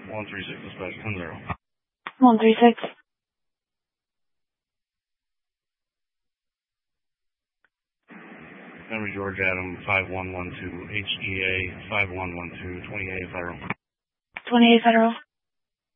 136 dispatch 10-0. 136. Henry George Adam 5112 HEA 5112 28 Federal. 28 Federal.